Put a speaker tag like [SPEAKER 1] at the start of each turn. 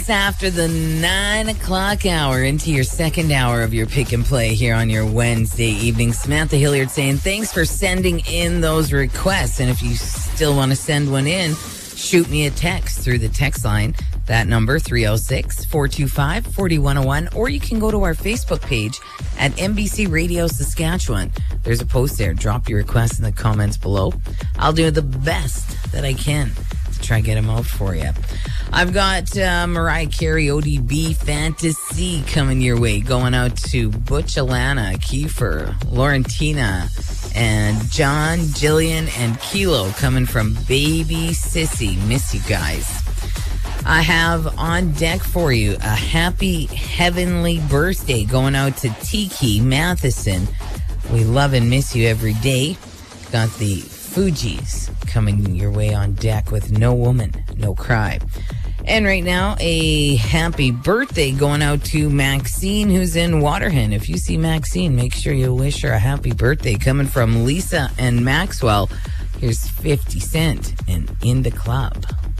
[SPEAKER 1] After the 9 o'clock hour into your second hour of your pick and play here on your Wednesday evening. Samantha Hilliard saying thanks for sending in those requests. And if you still want to send one in, shoot me a text through the text line. That number, 306-425-4101. Or you can go to our Facebook page at NBC Radio Saskatchewan. There's a post there. Drop your requests in the comments below. I'll do the best that I can to try and get them out for you. I've got Mariah Carey ODB Fantasy coming your way. Going out to Butch, Alana, Kiefer, Laurentina, and John, Jillian, and Kilo coming from Baby Sissy. Miss you guys. I have on deck for you a happy heavenly birthday going out to Tiki Matheson. We love and miss you every day. Got the Fugees coming your way on deck with No Woman, No Cry. And right now, a happy birthday going out to Maxine, who's in Waterhen. If you see Maxine, make sure you wish her a happy birthday. Coming from Lisa and Maxwell, here's 50 Cent and In the Club.